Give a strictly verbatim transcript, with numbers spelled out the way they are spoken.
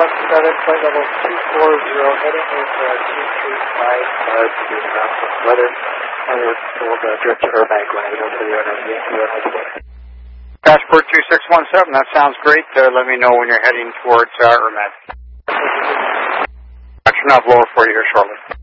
one seven, flight level two four zero, heading with uh, two three five uh, to the announcement weather. And we'll uh, direct to Irvine when I go to the airline. Passport two six one seven, that sounds great. Uh, let me know when you're heading towards uh, Ermet. Action off lower for you here shortly.